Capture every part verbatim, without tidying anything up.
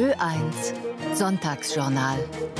Ö eins Sonntagsjournal.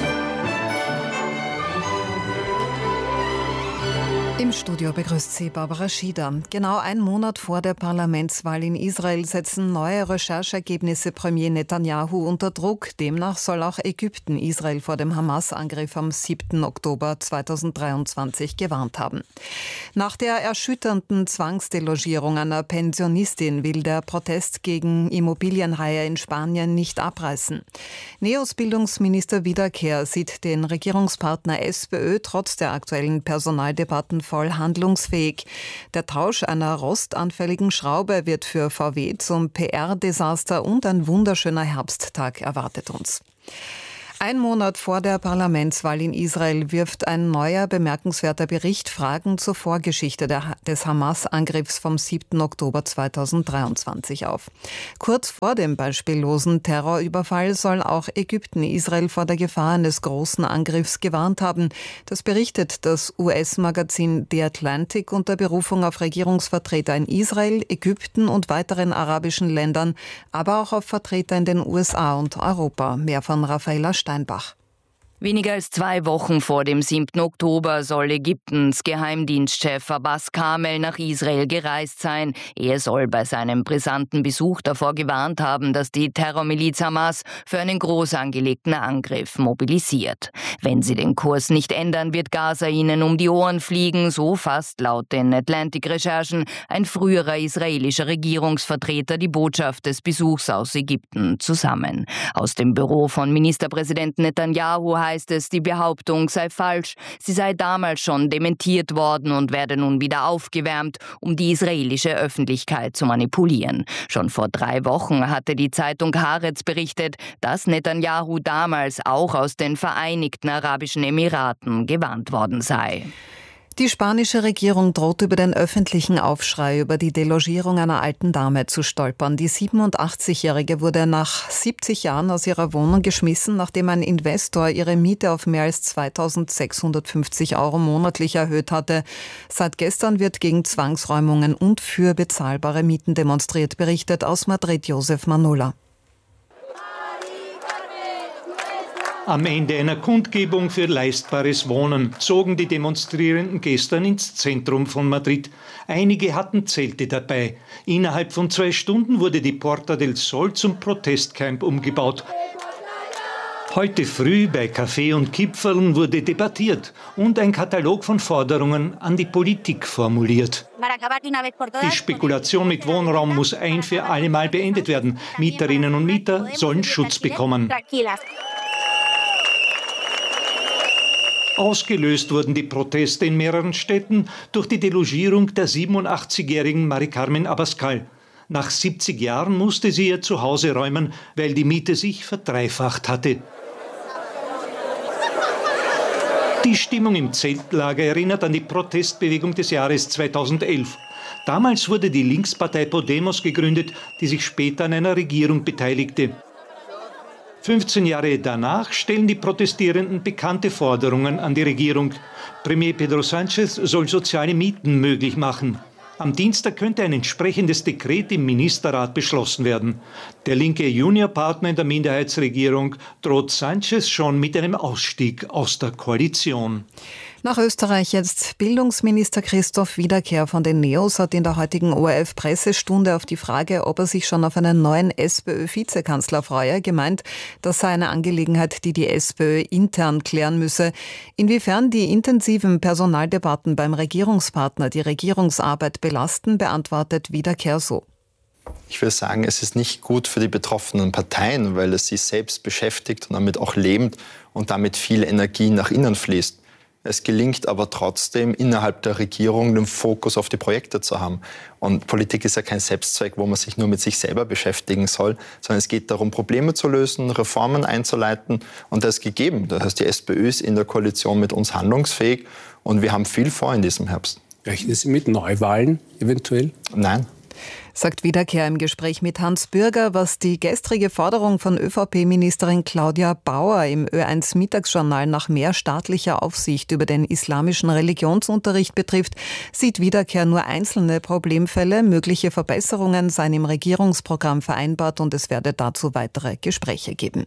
Im Studio begrüßt sie Barbara Schieder. Genau einen Monat vor der Parlamentswahl in Israel setzen neue Rechercheergebnisse Premier Netanyahu unter Druck. Demnach soll auch Ägypten Israel vor dem Hamas-Angriff am siebten Oktober zweitausenddreiundzwanzig gewarnt haben. Nach der erschütternden Zwangsdelogierung einer Pensionistin will der Protest gegen Immobilienhaie in Spanien nicht abreißen. Neos Bildungsminister Wiederkehr sieht den Regierungspartner SPÖ trotz der aktuellen Personaldebatten voll handlungsfähig. Der Tausch einer rostanfälligen Schraube wird für V W zum P R-Desaster und ein wunderschöner Herbsttag erwartet uns. Ein Monat vor der Parlamentswahl in Israel wirft ein neuer bemerkenswerter Bericht Fragen zur Vorgeschichte der, des Hamas-Angriffs vom siebten Oktober zweitausenddreiundzwanzig auf. Kurz vor dem beispiellosen Terrorüberfall soll auch Ägypten Israel vor der Gefahr eines großen Angriffs gewarnt haben. Das berichtet das U S-Magazin The Atlantic unter Berufung auf Regierungsvertreter in Israel, Ägypten und weiteren arabischen Ländern, aber auch auf Vertreter in den U S A und Europa. Mehr von Raffaella Steinbach. Weniger als zwei Wochen vor dem siebten Oktober soll Ägyptens Geheimdienstchef Abbas Kamel nach Israel gereist sein. Er soll bei seinem brisanten Besuch davor gewarnt haben, dass die Terrormiliz Hamas für einen groß angelegten Angriff mobilisiert. Wenn sie den Kurs nicht ändern, wird Gaza ihnen um die Ohren fliegen, so fasst laut den Atlantic-Recherchen ein früherer israelischer Regierungsvertreter die Botschaft des Besuchs aus Ägypten zusammen. Aus dem Büro von Ministerpräsident Netanyahu heißt es, die Behauptung sei falsch. Sie sei damals schon dementiert worden und werde nun wieder aufgewärmt, um die israelische Öffentlichkeit zu manipulieren. Schon vor drei Wochen hatte die Zeitung Haaretz berichtet, dass Netanyahu damals auch aus den Vereinigten Arabischen Emiraten gewarnt worden sei. Die spanische Regierung droht über den öffentlichen Aufschrei über die Delogierung einer alten Dame zu stolpern. Die siebenundachtzigjährige wurde nach siebzig Jahren aus ihrer Wohnung geschmissen, nachdem ein Investor ihre Miete auf mehr als zweitausendsechshundertfünfzig Euro monatlich erhöht hatte. Seit gestern wird gegen Zwangsräumungen und für bezahlbare Mieten demonstriert, berichtet aus Madrid Josef Manola. Am Ende einer Kundgebung für leistbares Wohnen zogen die Demonstrierenden gestern ins Zentrum von Madrid. Einige hatten Zelte dabei. Innerhalb von zwei Stunden wurde die Porta del Sol zum Protestcamp umgebaut. Heute früh bei Kaffee und Kipferln wurde debattiert und ein Katalog von Forderungen an die Politik formuliert. Die Spekulation mit Wohnraum muss ein für alle Mal beendet werden. Mieterinnen und Mieter sollen Schutz bekommen. Ausgelöst wurden die Proteste in mehreren Städten durch die Delogierung der siebenundachtzigjährigen Mari Carmen Abascal. Nach siebzig Jahren musste sie ihr Zuhause räumen, weil die Miete sich verdreifacht hatte. Die Stimmung im Zeltlager erinnert an die Protestbewegung des Jahres zweitausendelf. Damals wurde die Linkspartei Podemos gegründet, die sich später an einer Regierung beteiligte. fünfzehn Jahre danach stellen die Protestierenden bekannte Forderungen an die Regierung. Premier Pedro Sánchez soll soziale Mieten möglich machen. Am Dienstag könnte ein entsprechendes Dekret im Ministerrat beschlossen werden. Der linke Juniorpartner in der Minderheitsregierung droht Sánchez schon mit einem Ausstieg aus der Koalition. Nach Österreich jetzt. Bildungsminister Christoph Wiederkehr von den Neos hat in der heutigen O R F-Pressestunde auf die Frage, ob er sich schon auf einen neuen SPÖ-Vizekanzler freue, gemeint, das sei eine Angelegenheit, die die SPÖ intern klären müsse. Inwiefern die intensiven Personaldebatten beim Regierungspartner die Regierungsarbeit belasten, beantwortet Wiederkehr so. Ich will sagen, es ist nicht gut für die betroffenen Parteien, weil es sie selbst beschäftigt und damit auch lebt und damit viel Energie nach innen fließt. Es gelingt aber trotzdem, innerhalb der Regierung den Fokus auf die Projekte zu haben. Und Politik ist ja kein Selbstzweck, wo man sich nur mit sich selber beschäftigen soll, sondern es geht darum, Probleme zu lösen, Reformen einzuleiten. Und das ist gegeben. Das heißt, die SPÖ ist in der Koalition mit uns handlungsfähig und wir haben viel vor in diesem Herbst. Rechnen Sie mit Neuwahlen eventuell? Nein. Sagt Wiederkehr im Gespräch mit Hans Bürger, was die gestrige Forderung von ÖVP-Ministerin Claudia Bauer im Ö eins Mittagsjournal nach mehr staatlicher Aufsicht über den islamischen Religionsunterricht betrifft, sieht Wiederkehr nur einzelne Problemfälle. Mögliche Verbesserungen seien im Regierungsprogramm vereinbart und es werde dazu weitere Gespräche geben.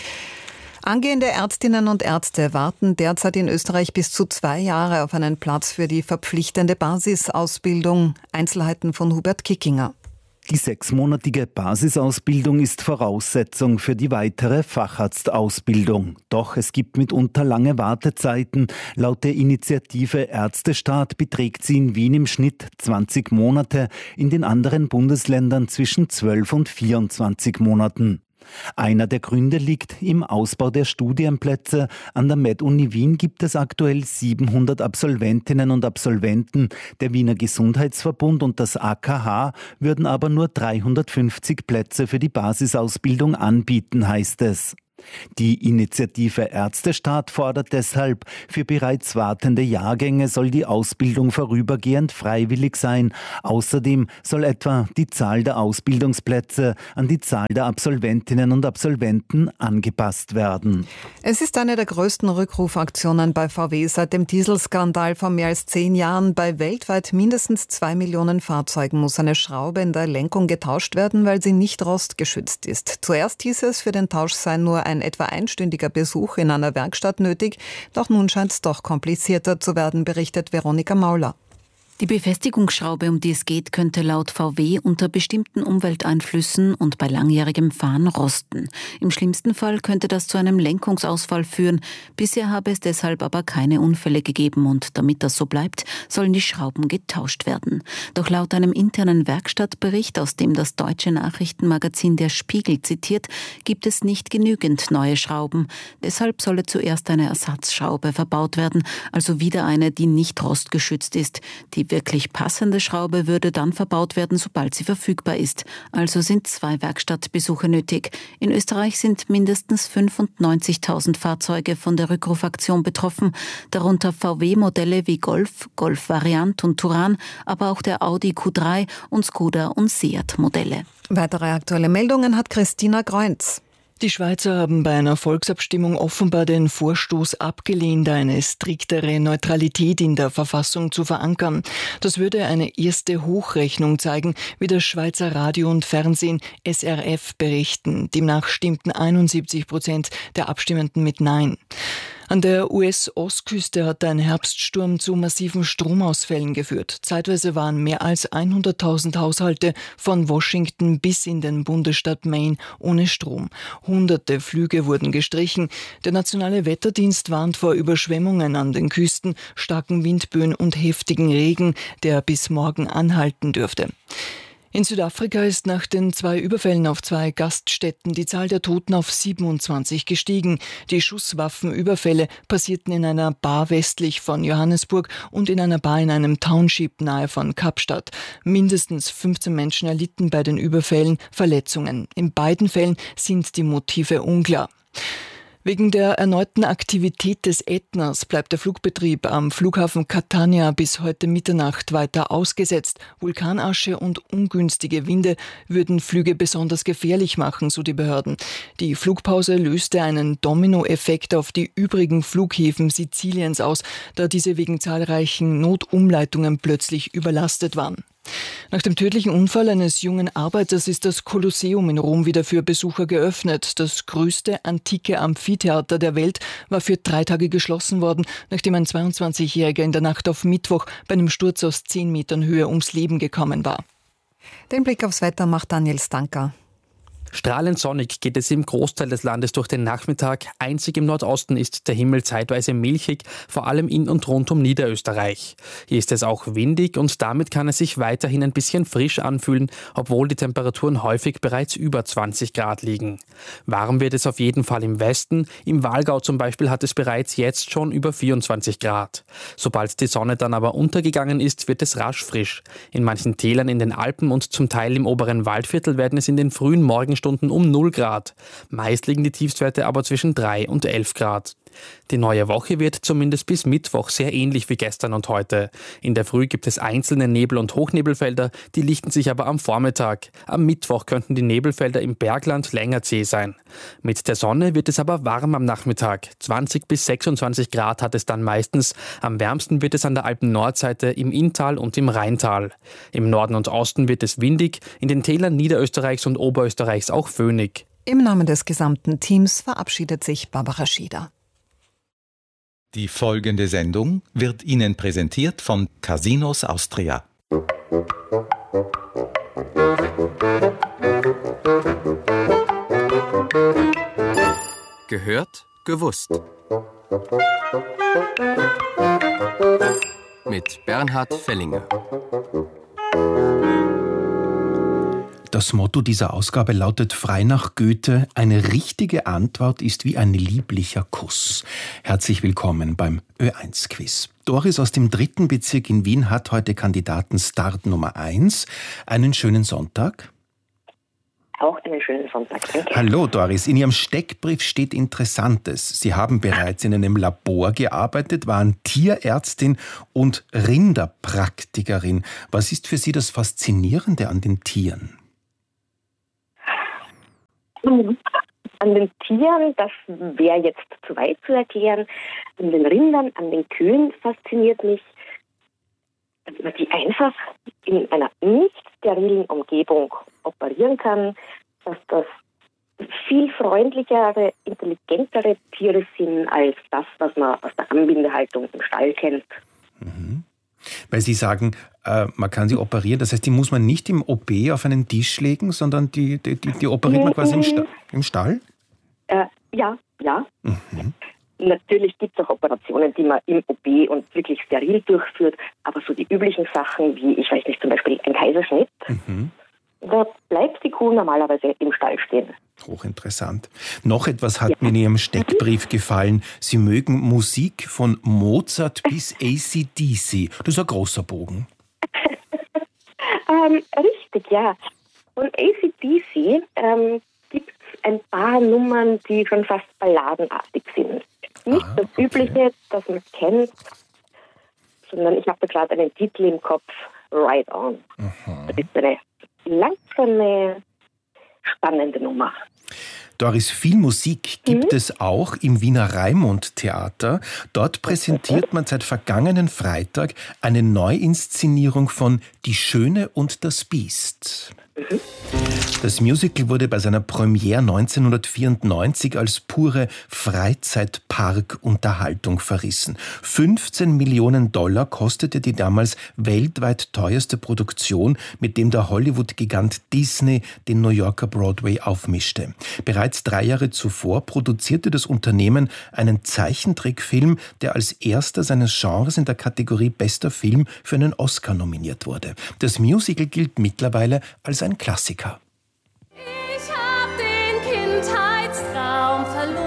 Angehende Ärztinnen und Ärzte warten derzeit in Österreich bis zu zwei Jahre auf einen Platz für die verpflichtende Basisausbildung. Einzelheiten von Hubert Kickinger. Die sechsmonatige Basisausbildung ist Voraussetzung für die weitere Facharztausbildung. Doch es gibt mitunter lange Wartezeiten. Laut der Initiative Ärztestaat beträgt sie in Wien im Schnitt zwanzig Monate, in den anderen Bundesländern zwischen zwölf und vierundzwanzig Monaten. Einer der Gründe liegt im Ausbau der Studienplätze. An der Med-Uni Wien gibt es aktuell siebenhundert Absolventinnen und Absolventen. Der Wiener Gesundheitsverbund und das A K H würden aber nur dreihundertfünfzig Plätze für die Basisausbildung anbieten, heißt es. Die Initiative Ärztestaat fordert deshalb, für bereits wartende Jahrgänge soll die Ausbildung vorübergehend freiwillig sein. Außerdem soll etwa die Zahl der Ausbildungsplätze an die Zahl der Absolventinnen und Absolventen angepasst werden. Es ist eine der größten Rückrufaktionen bei V W seit dem Dieselskandal vor mehr als zehn Jahren. Bei weltweit mindestens zwei Millionen Fahrzeugen muss eine Schraube in der Lenkung getauscht werden, weil sie nicht rostgeschützt ist. Zuerst hieß es, für den Tausch sei nur ein etwa einstündiger Besuch in einer Werkstatt nötig, doch nun scheint es doch komplizierter zu werden, berichtet Veronika Mauler. Die Befestigungsschraube, um die es geht, könnte laut V W unter bestimmten Umwelteinflüssen und bei langjährigem Fahren rosten. Im schlimmsten Fall könnte das zu einem Lenkungsausfall führen. Bisher habe es deshalb aber keine Unfälle gegeben und damit das so bleibt, sollen die Schrauben getauscht werden. Doch laut einem internen Werkstattbericht, aus dem das deutsche Nachrichtenmagazin Der Spiegel zitiert, gibt es nicht genügend neue Schrauben. Deshalb solle zuerst eine Ersatzschraube verbaut werden, also wieder eine, die nicht rostgeschützt ist. Die wirklich passende Schraube würde dann verbaut werden, sobald sie verfügbar ist. Also sind zwei Werkstattbesuche nötig. In Österreich sind mindestens fünfundneunzigtausend Fahrzeuge von der Rückrufaktion betroffen, darunter V W-Modelle wie Golf, Golf Variant und Touran, aber auch der Audi Q drei und Skoda und Seat-Modelle. Weitere aktuelle Meldungen hat Christina Greunz. Die Schweizer haben bei einer Volksabstimmung offenbar den Vorstoß abgelehnt, eine striktere Neutralität in der Verfassung zu verankern. Das würde eine erste Hochrechnung zeigen, wie das Schweizer Radio und Fernsehen S R F berichten. Demnach stimmten einundsiebzig Prozent der Abstimmenden mit Nein. An der U S-Ostküste hat ein Herbststurm zu massiven Stromausfällen geführt. Zeitweise waren mehr als hunderttausend Haushalte von Washington bis in den Bundesstaat Maine ohne Strom. Hunderte Flüge wurden gestrichen. Der Nationale Wetterdienst warnt vor Überschwemmungen an den Küsten, starken Windböen und heftigen Regen, der bis morgen anhalten dürfte. In Südafrika ist nach den zwei Überfällen auf zwei Gaststätten die Zahl der Toten auf siebenundzwanzig gestiegen. Die Schusswaffenüberfälle passierten in einer Bar westlich von Johannesburg und in einer Bar in einem Township nahe von Kapstadt. Mindestens fünfzehn Menschen erlitten bei den Überfällen Verletzungen. In beiden Fällen sind die Motive unklar. Wegen der erneuten Aktivität des Ätnas bleibt der Flugbetrieb am Flughafen Catania bis heute Mitternacht weiter ausgesetzt. Vulkanasche und ungünstige Winde würden Flüge besonders gefährlich machen, so die Behörden. Die Flugpause löste einen Dominoeffekt auf die übrigen Flughäfen Siziliens aus, da diese wegen zahlreichen Notumleitungen plötzlich überlastet waren. Nach dem tödlichen Unfall eines jungen Arbeiters ist das Kolosseum in Rom wieder für Besucher geöffnet. Das größte antike Amphitheater der Welt war für drei Tage geschlossen worden, nachdem ein zweiundzwanzigjähriger in der Nacht auf Mittwoch bei einem Sturz aus zehn Metern Höhe ums Leben gekommen war. Den Blick aufs Wetter macht Daniel Stanker. Strahlend sonnig geht es im Großteil des Landes durch den Nachmittag. Einzig im Nordosten ist der Himmel zeitweise milchig, vor allem in und rund um Niederösterreich. Hier ist es auch windig und damit kann es sich weiterhin ein bisschen frisch anfühlen, obwohl die Temperaturen häufig bereits über zwanzig Grad liegen. Warm wird es auf jeden Fall im Westen. Im Walgau zum Beispiel hat es bereits jetzt schon über vierundzwanzig Grad. Sobald die Sonne dann aber untergegangen ist, wird es rasch frisch. In manchen Tälern in den Alpen und zum Teil im oberen Waldviertel werden es in den frühen Morgen Stunden um null Grad. Meist liegen die Tiefstwerte aber zwischen drei und elf Grad. Die neue Woche wird zumindest bis Mittwoch sehr ähnlich wie gestern und heute. In der Früh gibt es einzelne Nebel- und Hochnebelfelder, die lichten sich aber am Vormittag. Am Mittwoch könnten die Nebelfelder im Bergland länger zäh sein. Mit der Sonne wird es aber warm am Nachmittag. zwanzig bis sechsundzwanzig Grad hat es dann meistens. Am wärmsten wird es an der Alpen-Nordseite, im Inntal und im Rheintal. Im Norden und Osten wird es windig, in den Tälern Niederösterreichs und Oberösterreichs auch föhnig. Im Namen des gesamten Teams verabschiedet sich Barbara Schieder. Die folgende Sendung wird Ihnen präsentiert von Casinos Austria. Gehört, gewusst. Mit Bernhard Fellinger. Das Motto dieser Ausgabe lautet frei nach Goethe: Eine richtige Antwort ist wie ein lieblicher Kuss. Herzlich willkommen beim Ö eins Quiz. Doris aus dem dritten Bezirk in Wien hat heute Kandidaten-Start Nummer eins. Einen schönen Sonntag. Auch einen schönen Sonntag, danke. Hallo Doris, in Ihrem Steckbrief steht Interessantes. Sie haben bereits in einem Labor gearbeitet, waren Tierärztin und Rinderpraktikerin. Was ist für Sie das Faszinierende an den Tieren? An den Tieren, das wäre jetzt zu weit zu erklären. An den Rindern, an den Kühen fasziniert mich, dass man die einfach in einer nicht sterilen Umgebung operieren kann, dass das viel freundlichere, intelligentere Tiere sind als das, was man aus der Anbindehaltung im Stall kennt. Mhm. Weil Sie sagen, äh, man kann sie operieren, das heißt, die muss man nicht im O P auf einen Tisch legen, sondern die, die, die, die operiert man quasi im, Sta- im Stall? Äh, ja, ja. Mhm. Natürlich gibt es auch Operationen, die man im O P und wirklich steril durchführt, aber so die üblichen Sachen wie, ich weiß nicht, zum Beispiel ein Kaiserschnitt, mhm. da bleibt die Kuh normalerweise im Stall stehen. Hochinteressant. Noch etwas hat ja. mir in Ihrem Steckbrief gefallen. Sie mögen Musik von Mozart bis A C D C. Das ist ein großer Bogen. ähm, richtig, ja. Von A C D C ähm, gibt es ein paar Nummern, die schon fast balladenartig sind. Nicht ah, das okay. Übliche, das man kennt, sondern ich habe da gerade einen Titel im Kopf, Ride On. Aha. Das ist eine langsame, spannende Nummer. Doris, viel Musik gibt mhm. es auch im Wiener Raimund-Theater. Dort präsentiert man seit vergangenen Freitag eine Neuinszenierung von Die Schöne und das Biest. Mhm. Das Musical wurde bei seiner Premiere neunzehnhundertvierundneunzig als pure Freizeitpark-Unterhaltung verrissen. fünfzehn Millionen Dollar kostete die damals weltweit teuerste Produktion, mit dem der Hollywood-Gigant Disney den New Yorker Broadway aufmischte. Bereits drei Jahre zuvor produzierte das Unternehmen einen Zeichentrickfilm, der als erster seines Genres in der Kategorie Bester Film für einen Oscar nominiert wurde. Das Musical gilt mittlerweile als ein Klassiker. Ich hab den Kindheitstraum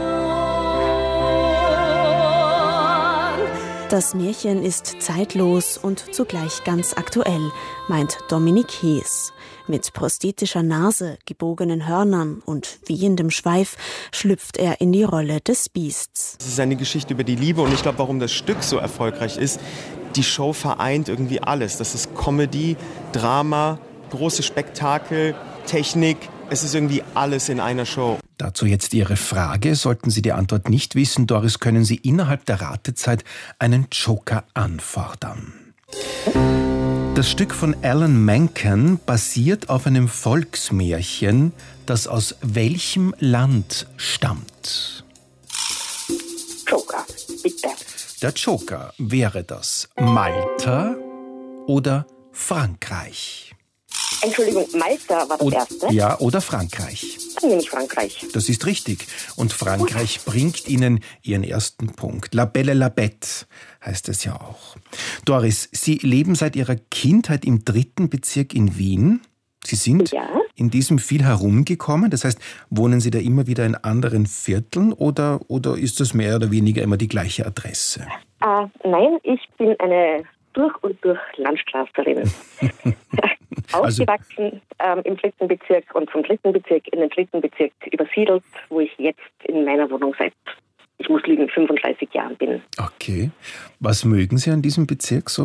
verloren. Das Märchen ist zeitlos und zugleich ganz aktuell, meint Dominik Hees. Mit prosthetischer Nase, gebogenen Hörnern und wiehendem Schweif schlüpft er in die Rolle des Biests. Es ist eine Geschichte über die Liebe und ich glaube, warum das Stück so erfolgreich ist, die Show vereint irgendwie alles. Das ist Comedy, Drama, große Spektakel, Technik. Es ist irgendwie alles in einer Show. Dazu jetzt Ihre Frage. Sollten Sie die Antwort nicht wissen, Doris, können Sie innerhalb der Ratezeit einen Joker anfordern. Das Stück von Alan Menken basiert auf einem Volksmärchen, das aus welchem Land stammt? Joker, bitte. Der Joker, wäre das Malta oder Frankreich? Entschuldigung, Malta war das oder, erste? Ja, oder Frankreich. Dann nehme ich Frankreich. Das ist richtig. Und Frankreich Ui. bringt Ihnen Ihren ersten Punkt. La Belle la Bête heißt es ja auch. Doris, Sie leben seit Ihrer Kindheit im dritten Bezirk in Wien. Sie sind ja. in diesem viel herumgekommen. Das heißt, wohnen Sie da immer wieder in anderen Vierteln oder, oder ist das mehr oder weniger immer die gleiche Adresse? Uh, nein, ich bin eine durch und durch Landstraßerin. Aufgewachsen ähm, im dritten Bezirk und vom dritten Bezirk in den dritten Bezirk übersiedelt, wo ich jetzt in meiner Wohnung seit, ich muss lügen, fünfunddreißig Jahren bin. Okay. Was mögen Sie an diesem Bezirk so?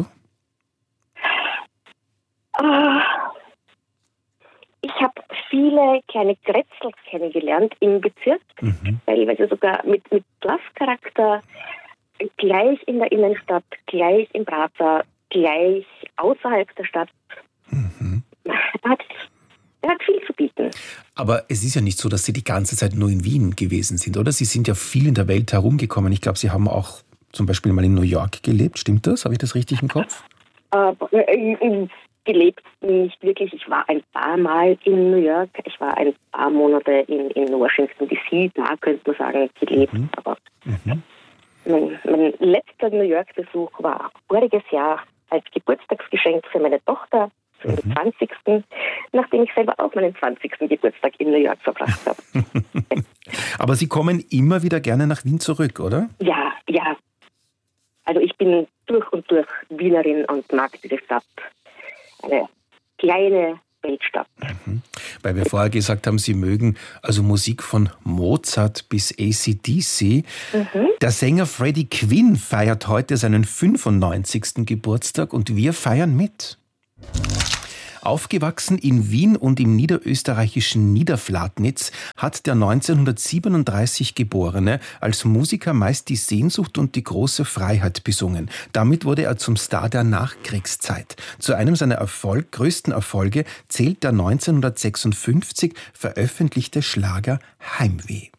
Ah, ich habe viele kleine Grätzels kennengelernt im Bezirk, mhm. teilweise sogar mit, mit Dorfcharakter, gleich in der Innenstadt, gleich im Prater, gleich außerhalb der Stadt. Mhm. Er hat, er hat viel zu bieten. Aber es ist ja nicht so, dass Sie die ganze Zeit nur in Wien gewesen sind, oder? Sie sind ja viel in der Welt herumgekommen. Ich glaube, Sie haben auch zum Beispiel mal in New York gelebt. Stimmt das? Habe ich das richtig im Kopf? Äh, gelebt nicht wirklich. Ich war ein paar Mal in New York. Ich war ein paar Monate in, in Washington D C. Da könnte man sagen, gelebt. Mhm. Aber mhm. Mein, mein letzter New York-Besuch war voriges Jahr als Geburtstagsgeschenk für meine Tochter, für den mhm. zwanzigsten nachdem ich selber auch meinen zwanzigsten Geburtstag in New York verbracht habe. Aber Sie kommen immer wieder gerne nach Wien zurück, oder? Ja, ja. Also ich bin durch und durch Wienerin und mag diese Stadt. Eine kleine Weltstadt. Mhm. Weil wir vorher gesagt haben, Sie mögen also Musik von Mozart bis A C D C. Mhm. Der Sänger Freddie Quinn feiert heute seinen fünfundneunzigsten Geburtstag und wir feiern mit. Aufgewachsen in Wien und im niederösterreichischen Niederflatnitz hat der neunzehnhundertsiebenunddreißig Geborene als Musiker meist die Sehnsucht und die große Freiheit besungen. Damit wurde er zum Star der Nachkriegszeit. Zu einem seiner Erfolg, größten Erfolge zählt der neunzehnhundertsechsundfünfzig veröffentlichte Schlager Heimweh.